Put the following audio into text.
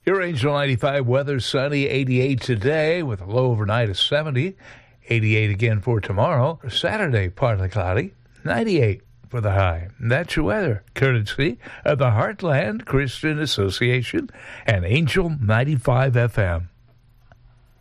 Your Angel 95 weather, sunny, 88 today with a low overnight of 70. 88 again for tomorrow. Saturday, partly cloudy, 98 for the high. That's your weather, courtesy of the Heartland Christian Association and Angel 95 FM.